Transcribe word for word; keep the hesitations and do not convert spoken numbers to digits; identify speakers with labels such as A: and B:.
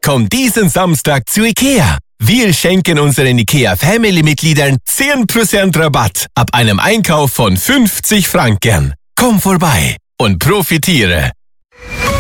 A: Komm diesen Samstag zu Ikea. Wir schenken unseren IKEA-Family-Mitgliedern zehn Prozent Rabatt ab einem Einkauf von fünfzig Franken. Komm vorbei und profitiere.